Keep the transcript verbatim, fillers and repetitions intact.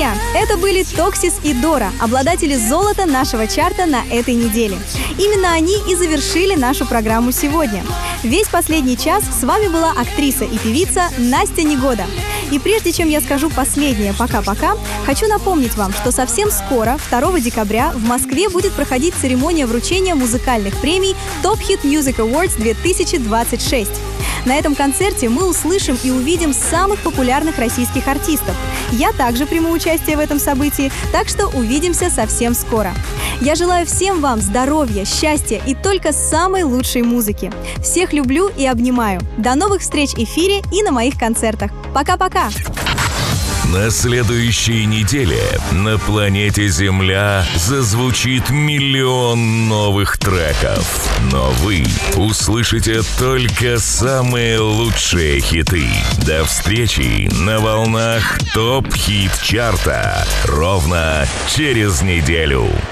Друзья, это были Токсис и Дора, обладатели золота нашего чарта на этой неделе. Именно они и завершили нашу программу сегодня. Весь последний час с вами была актриса и певица Настя Негода. И прежде чем я скажу последнее «пока-пока», хочу напомнить вам, что совсем скоро, второго декабря, в Москве будет проходить церемония вручения музыкальных премий Top Hit Music Awards две тысячи двадцать шесть. На этом концерте мы услышим и увидим самых популярных российских артистов. Я также приму участие в этом событии, так что увидимся совсем скоро. Я желаю всем вам здоровья, счастья и только самой лучшей музыки. Всех люблю и обнимаю. До новых встреч в эфире и на моих концертах. Пока-пока! На следующей неделе на планете Земля зазвучит миллион новых треков. Но вы услышите только самые лучшие хиты. До встречи на волнах ТОП Хит Чарта ровно через неделю.